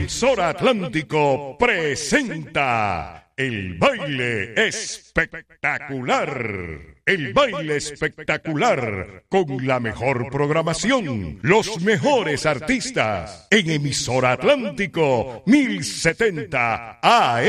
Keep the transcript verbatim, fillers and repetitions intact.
Emisora Atlántico presenta el baile espectacular. El baile espectacular con la mejor programación, los mejores artistas en Emisora Atlántico mil setenta A M.